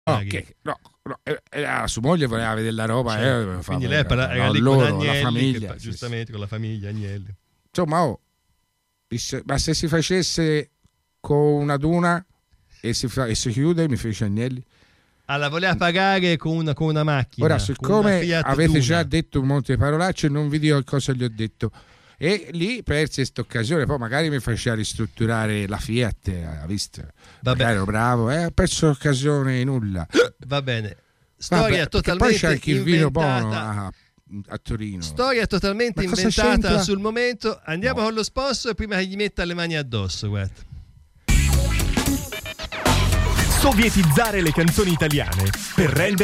La sua moglie voleva vedere la roba, quindi lei era lì con Agnelli, la famiglia, giustamente con la famiglia Agnelli. Insomma, ma se si facesse con una duna e si chiude, mi fece Agnelli. La voleva pagare con una macchina. Ora, siccome avete Duna. già detto un monte di parolacce, non vi dico cosa gli ho detto. E lì perse questa occasione, poi magari mi faceva ristrutturare la Fiat, ha visto? Magari ero bravo, ho perso l'occasione nulla. Va bene. Storia totalmente poi c'è anche il vino inventata. buono a Torino. Storia totalmente inventata sul momento. Andiamo con lo sponsor prima che gli metta le mani addosso, guarda. Sovietizzare le canzoni italiane per rendere